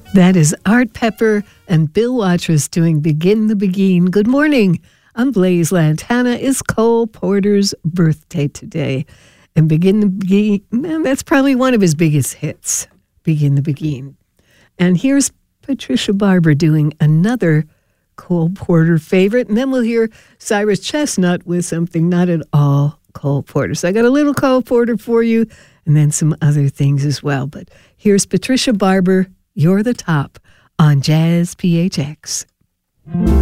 That is Art Pepper and Bill Watrous doing Begin the Begin. Good morning. I'm Blaise Lantana. It's Cole Porter's birthday today. And Begin the Begin, man, that's probably one of his biggest hits, Begin the Begin. And here's Patricia Barber doing another Cole Porter favorite. And then we'll hear Cyrus Chestnut with something not at all Cole Porter. So I got a little Cole Porter for you and then some other things as well. But here's Patricia Barber, You're the Top on Jazz PHX.